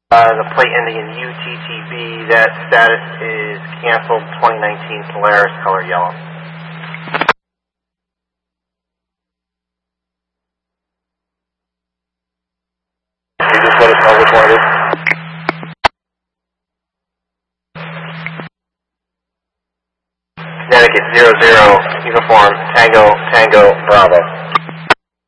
The plate ending in UTTB, that status is canceled, 2019 Polaris, color yellow. Can you just let us know which one it is? Connecticut 00, uniform, Tango, Bravo.